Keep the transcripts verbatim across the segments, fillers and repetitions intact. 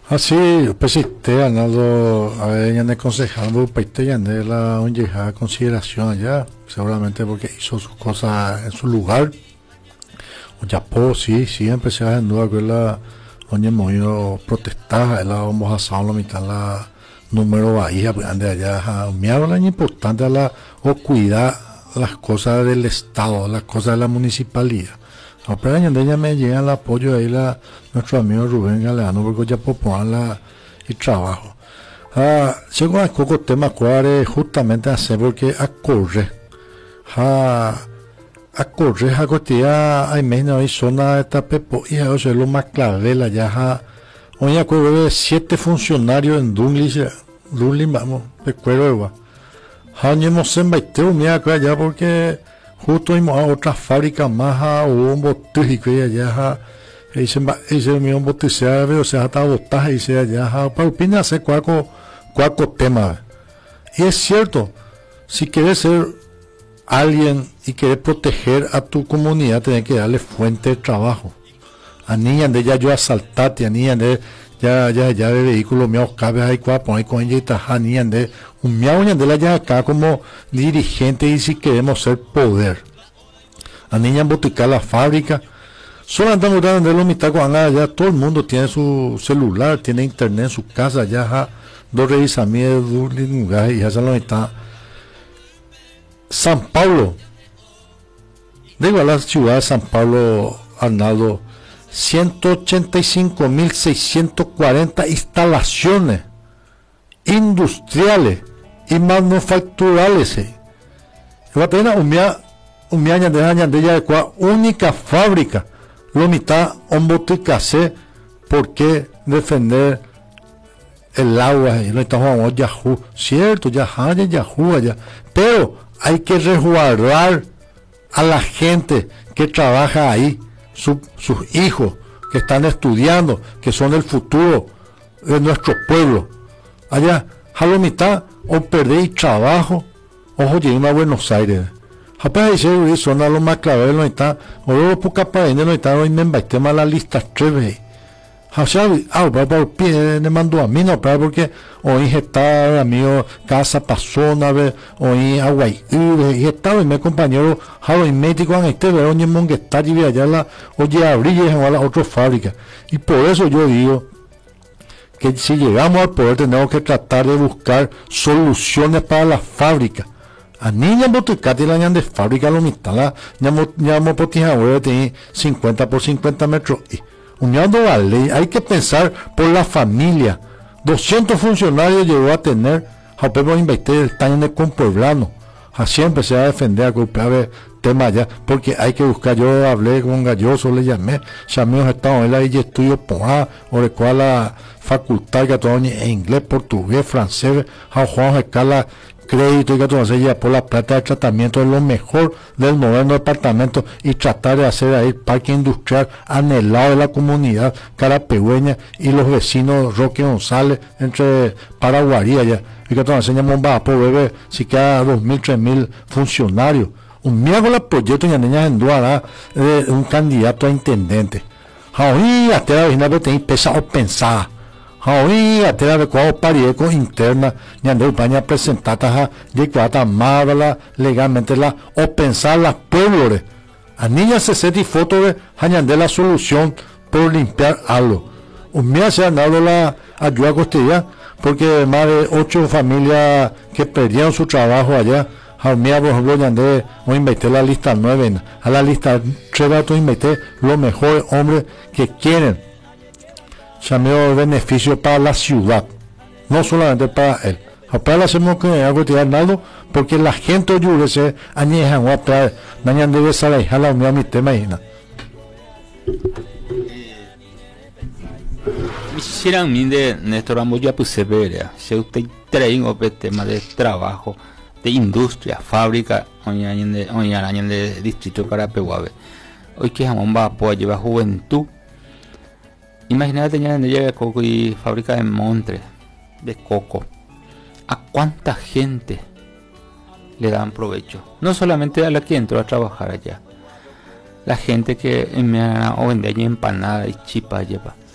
Así, pues si te han dado a ver, ya me aconsejaron, pues te ya de la a consideración allá, seguramente porque hizo sus cosas en su lugar. O ya pues sí, sí, empecé a en duda que la oye movido protestar, la vamos a hacer la mitad la número bahía, pues ande allá, me habla importante a la o cuidar las cosas del Estado, las cosas de la municipalidad. Pero ella me llega el apoyo ahí la nuestro amigo Rubén Galeano porque ya por la y trabajo. Ah, según el coco tema cuare justamente hacer porque a correr. Ah, a correr a costilla hay menos hay zona de tapepo y eso es lo más clave ya ha hoy acuerdo de siete funcionarios en Dunlis Dunlis vamos recuerdo igual. Ha ni hemos en baiteo mira acá ya porque justo íbamos a otra fábrica más a un bote que allá y se ese mi un bote se o sea hasta botaje y se allá para opinar hacer cuaco cuaco tema y es cierto si quieres ser alguien y quieres proteger a tu comunidad tienes que darle fuente de trabajo a niñas de ya yo asaltate a niñas de ya ya ya de vehículo mío cabe ahí cuá poner con ella y taja niñas de un miau de la ya acá como dirigente y si queremos ser poder a niña boticar la fábrica solo andamos de los mitad cuando ya todo el mundo tiene su celular tiene internet en su casa ya ja, dos revisamientos y ya se lo está San Pablo digo a la ciudad de San Pablo Arnaldo ciento ochenta y cinco mil seiscientos cuarenta instalaciones industriales y manufacturales. Va a tener un día, un día de años de ella de cual única fábrica, lo mitad un boticase, ¿por qué defender el agua? Y no estamos Yahoo, cierto, ya hay Yahoo allá, pero hay que resguardar a la gente que trabaja ahí, su, sus hijos que están estudiando, que son el futuro de nuestro pueblo. Allá, a la mitad, o perdéis trabajo, ojo, llegué a Buenos Aires. Apenas dice, son a los más claves, no está, o luego poca para no está, hoy me embaité más la lista tres veces. O sea, ah, por pie me mandó a mí, no, porque hoy está, amigo, casa pasó una vez, hoy agua y estaba y mi compañero, hoy médico en este verón, y en Monguestar, y allá la, oye, abrí y a la otra fábrica. Y por eso yo digo, que si llegamos al poder tenemos que tratar de buscar soluciones para la fábrica. A niña boticate la de fábrica lo mitad la llamo potijadora tiene cincuenta por cincuenta metros y uniendo la ley hay que pensar por la familia. doscientos funcionarios llegó a tener a podemos invertir el taño de compueblano. Así empecé a defender a culpar tema allá porque hay que buscar. Yo hablé con Galloso, le llamé llamé estamos en la y estudio por a o de cual la facultad que todo en inglés, portugués, francés, a Juan escala crédito y que todo ya por la plata de tratamiento es lo mejor del moderno departamento y tratar de hacer ahí parque industrial anhelado de la comunidad carapegüeña y los vecinos Roque González entre Paraguarí allá y que todo enseñamos va por bebé si queda dos mil tres mil funcionarios un miércoles proyecto y niñas en Duara de un candidato a intendente ahí hasta la vecina que tenéis pesado pensada ahí hasta la adecuado pariego interna ni andar paña presentada de cuata amarla legalmente la o pensar las pueblos a niñas se se foto de añadir la solución por limpiar algo un día se han dado la ayuda cotidiana porque más de ocho familias que perdieron su trabajo allá a mí, por ejemplo, ya andé, voy a invitar la lista nueve, a la lista tres datos invité los mejores hombres que quieren llameo beneficio para la ciudad, no solamente para él. Para la hacemos que algo tirar nada, porque la gente oyure se añejan o atrae, mañana debe salir a la unión mi tema y nada. Quisiera mí de Néstor Amboya pues se vería, si usted trae un tema de trabajo, de industria, fábrica, hoy año de hoy año de distrito Carapeguave. Hoy que jamón va a llevar juventud. Imagínate tener en ella de coco y fábrica de montres de coco. ¿A cuánta gente le dan provecho? No solamente a la que entró a trabajar allá. La gente que me o vende allí empanada y chipa lleva.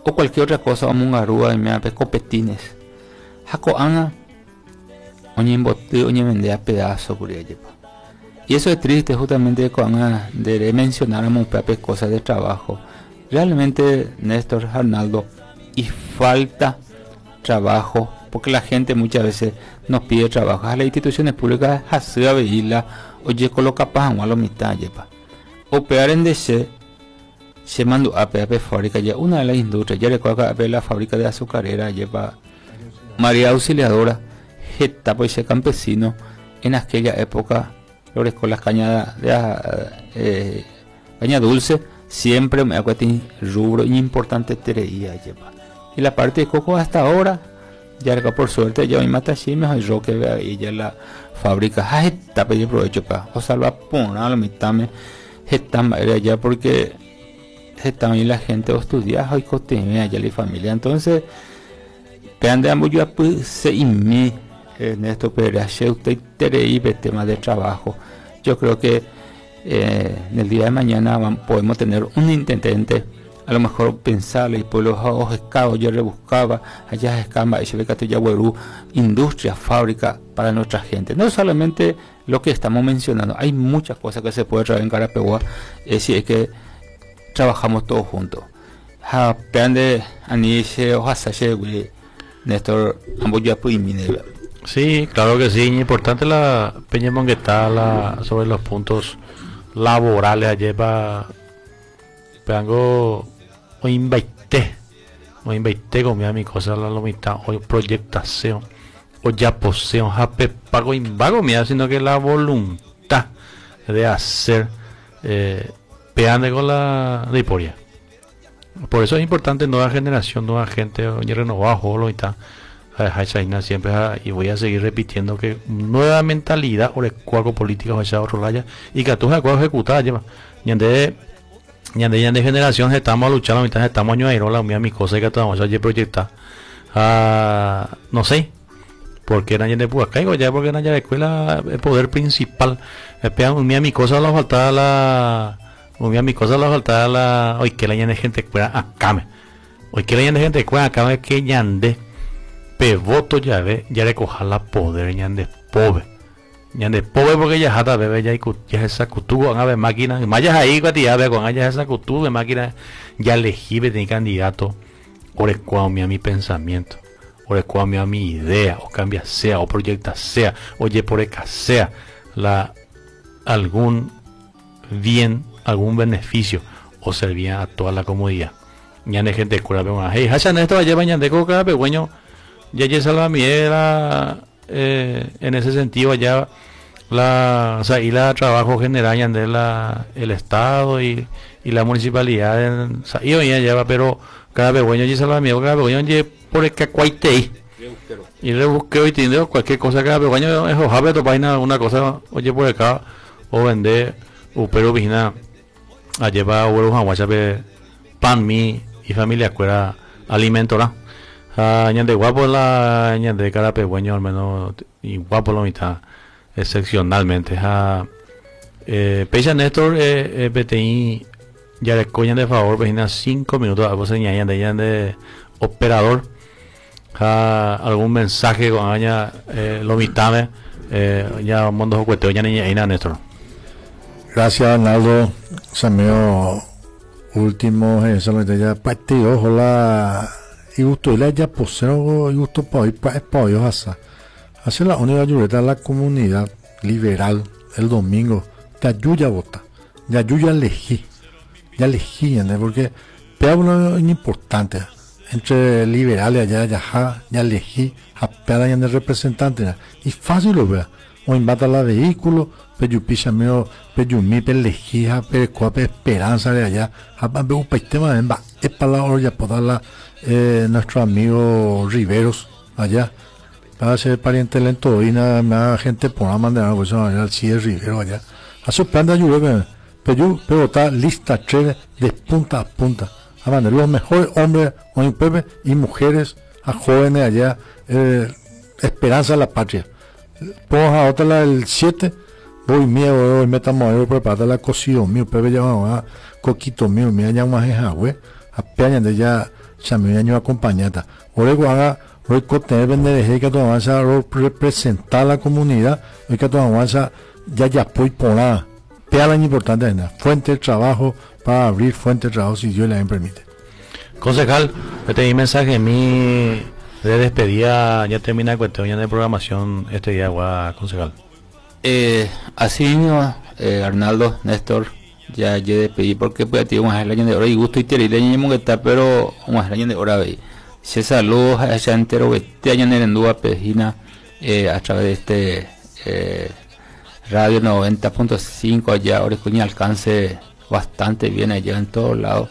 o cualquier otra cosa, o mungarúa, y me hace copetines. Jaco anga, oñe embote, oñe vende a pedazo, por ella. Y eso es triste, justamente cuando de mencionar un pepe cosas de trabajo. Realmente, Néstor, Arnaldo, y falta trabajo, porque la gente muchas veces nos pide trabajo. A las instituciones públicas, así a veirla, oye, coloca pan o a la mitad, yepa. Operar en D C, se mandó a P fábrica, ya una de las industrias, ya recuerdo que la fábrica de azucarera, lleva María Auxiliadora, Geta, pues ese campesino, en aquella época, flores con las cañas de eh, caña dulce, siempre me acuerdo rubro importante tereía, lleva. Y la parte de coco hasta ahora, ya por suerte, ya mi mata sí, me yo que vea ella la fábrica, ah, Geta, pedí provecho acá, o salva por a la mitad, me Geta, ya porque también la gente estudia hoy cotidiana allá la familia, entonces vean de ambos yo se imi en esto, pero usted tenéis tema de trabajo. Yo creo que eh, en el día de mañana van, podemos tener un intendente, a lo mejor pensarle y por los ojos escados yo rebuscaba allá escamba y se ve que ya hueru industria, fábrica para nuestra gente, no solamente lo que estamos mencionando, hay muchas cosas que se puede traer en Carapeguá, es decir, que trabajamos todos juntos. Ha pende aniche o hasache güey Néstor ambos ya pues sí, claro que sí, importante la peña mongueta la sobre los puntos laborales ayer para peango o invité o invité con mi cosa la mitad o proyectación o ya poseo jape pago invago mía sino que la voluntad de hacer eh, peande con la riporia. Por eso es importante nueva generación, nueva gente, renovado, lo y tal. Siempre y voy a seguir repitiendo que nueva mentalidad o el cuadro político o otro raya y que tú has ejecutar lleva. Ñande ñande ñande generación estamos luchando mitad estamos año aero la mía mi cosa que estamos allí proyectar. Ah, no sé. Porque era de pues caigo ya porque era ya la escuela el poder principal. Esperan mi cosa la faltaba la Muy bien, mi cosa la faltaba la hoy que la ñande gente cuera acá. Hoy que la ñande gente cuera acá que ñande pe voto ya ve, ya le coja la poder ñande pobre. Ñande pobre porque ya jata bebé ya y ya esa cutugo van a ver máquina, mayas ahí cuatía ve con ella esa cutugo de máquina ya elegí de candidato por el cual mi a mi pensamiento, por el cual mi a mi idea o cambia sea o proyecta sea, oye por eka sea la algún bien algún beneficio o servía a toda la comunidad. Ya hay gente escuela pero hey, hachan esto ayer mañana de coca pequeño ya ya salva mi era eh, en ese sentido allá la o sea y la trabajo general ya de la el estado y, y la municipalidad en, o sea, y hoy ya pero cada pequeño ya salva mi cada pequeño por el cacuaite y le busqué hoy tiene cualquier cosa cada pequeño es ojalá tu página una cosa oye por acá o vender o pero vigina a llevar huevos a guachape pan mi y familia cuera alimento la ah ñande guapo la ñande cara pequeño al menos y guapo lo mitad excepcionalmente a eh pecha Néstor eh, eh P T I ya le coñan de favor vecina cinco minutos a vos señalan de de operador a algún mensaje con aña eh, lo mitad eh ya mundo cueteo ya ni ahí Néstor. Gracias, Arnaldo. Sameo último, eso lo que ya partido, ojalá y gusto la ya poseo y gusto para ir para espacio hasta hacer la unidad de la comunidad liberal el domingo. Te ayuda a votar, te ayuda a elegir, ya elegí, porque pero es importante entre liberales allá ya ya elegí a pegar de representantes y fácil lo vea o invata la vehículo peyupisha meo peyumi pelejija pecuape esperanza de allá a un tema en va es para la olla para la eh, nuestro amigo Riveros allá para ser pariente lento y nada más gente por la mandar pues al C I Rivero allá a su plan de ayuda pero pero está lista tres de punta a punta a mandar los mejores hombres y mujeres a jóvenes allá eh, esperanza de la patria. Pongo a otra la del siete, voy miedo, hoy metamos a preparar la cocido mío, pero ya vamos a coquito mío, mira ya más es agua, apenas de ya chamé año acompañata. Ore guaga, hoy cotener vender que tu avanza representar la comunidad, hoy que tu avanza ya ya pues poner, pea la importante nada, fuente de trabajo para abrir fuente de trabajo si Dios le permite. Concejal, yo te di mensaje en mi de despedida, ya termina la cuestión de programación este día, gua, concejal. Eh, así mismo, eh, Arnaldo, Néstor, ya yo despedí porque pues tiene un año de hora y gusto y terrible año que está, pero un año de hora veis. Se saludos a ese entero que este año en Erendúa, Pejina, eh, a través de este eh, radio noventa punto cinco allá, Orejuña alcance bastante bien allá en todos lados.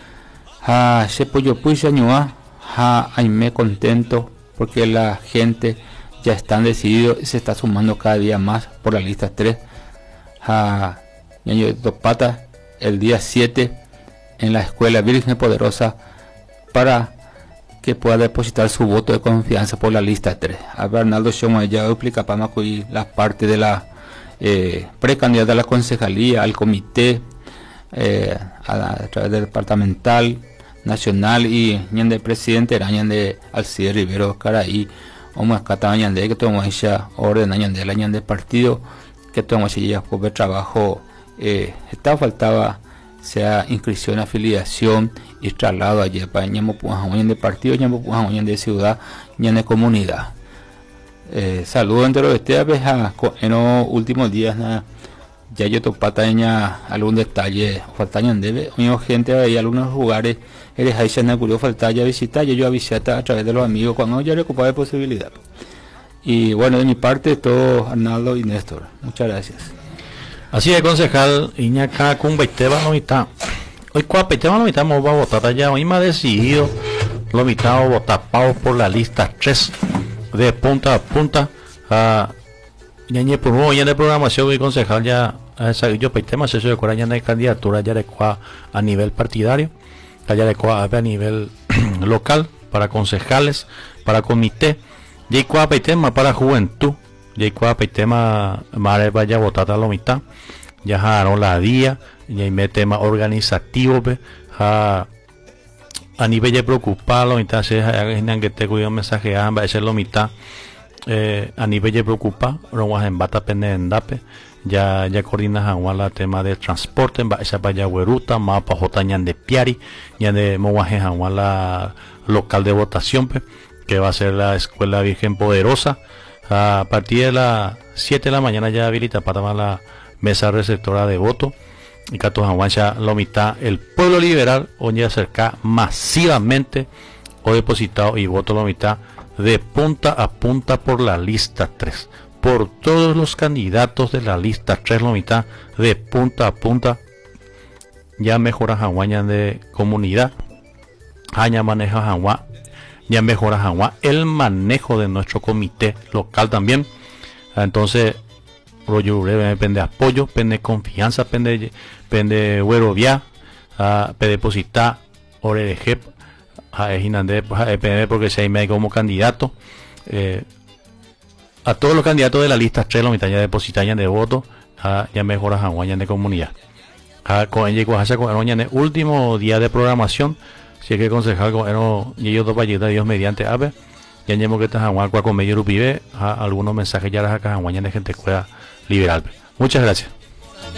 Ah, se pollo pues año ah, me contento porque la gente ya están decididos y se está sumando cada día más por la lista tres. Ah, año dos patas el día siete en la escuela Virgen Poderosa para que pueda depositar su voto de confianza por la lista tres. A Bernardo Shoma ya explica para y la parte de la eh, precandidata a la concejalía, al comité, eh, a, la, a través del departamental, nacional y ñande presidente arañan de Alcide Rivero Caraí o más catañan de que toma ella orden añan de la ñande partido que toma ella por trabajo eh, estaba faltaba sea inscripción, afiliación y traslado allí para ñamo pujan de partido ñamo pujan de ciudad ñan de comunidad. Eh, saludos entero de este abeja en los últimos días nada ya yo topataña algún detalle faltañan debe o gente hay algunos lugares eres ahí se me ocurrió faltar ya visitar yo yo avisé a través de los amigos cuando ya recupera de posibilidad. Y bueno, de mi parte todo, Arnaldo y Néstor, muchas gracias. Así es, concejal Iñaca con Baiteba no está hoy cuando Baiteba no estamos va a votar allá hoy me ha decidido lo mitad votar pavo por la lista tres de punta a punta a ñañe por uno ya de programación y concejal ya a yo Baiteba se de cora ya de candidatura ya de cua a nivel partidario allá de cua a nivel local para concejales para comité y cua Baiteba para juventud y cua Baiteba mare vaya a votar a la mitad ya jaron la día y hay tema organizativo a a nivel de preocupado entonces hay que te cuida un mensaje a ese lo mitad eh, a nivel de preocupar no en bata pendendape ya ya coordinas a la tema de transporte en esa vaya hueruta más para jotañan de piari ya de moaje a la local de votación pe, que va a ser la escuela Virgen Poderosa a partir de las siete de la mañana ya habilita para la mesa receptora de voto y Cato Jaguancha la mitad el pueblo liberal hoy acerca masivamente o depositado y voto la mitad de punta a punta por la lista tres por todos los candidatos de la lista tres la mitad de punta a punta ya mejora Jaguancha de comunidad ya maneja Jaguá ya mejora Jaguá el manejo de nuestro comité local también entonces rollo breve depende de apoyo depende de confianza depende depende güero vía a depositar ore de jep a ejinande depende porque si hay me como candidato eh, a todos los candidatos de la lista tres la mitad ya depositarían de voto a, ya mejora Jaguaña de comunidad a con ella con el último día de programación si es que concejal con y ellos dos valletas Dios mediante ave ya llevamos que estás a con medio rupibe a algunos mensajes ya las acá de gente pueda liberal. Muchas gracias.